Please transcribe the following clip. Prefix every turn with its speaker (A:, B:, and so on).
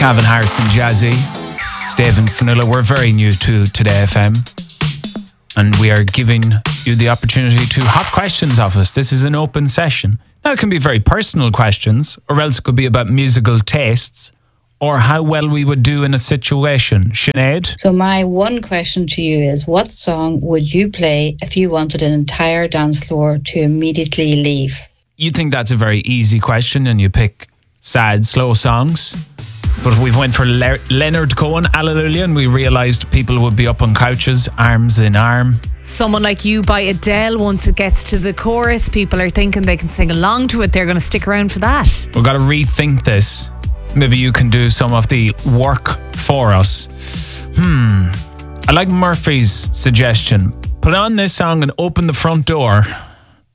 A: Calvin Harris and Jazzy. It's Dave and Fionnuala. We're very new to Today FM, and we are giving you the opportunity to hop questions off us. This is an open session. Now, it can be very personal questions, or else it could be about musical tastes, or how well we would do in a situation. Sinead?
B: So my one question to you is, what song would you play if you wanted an entire dance floor to immediately leave?
A: You think that's a very easy question and you pick sad, slow songs. But we've went for Leonard Cohen, Hallelujah, and we realised people would be up on couches, arms in arm.
C: Someone Like You by Adele, once it gets to the chorus, people are thinking they can sing along to it. They're going to stick around for that.
A: We've got to rethink this. Maybe you can do some of the work for us. I like Murphy's suggestion. Put on this song and open the front door.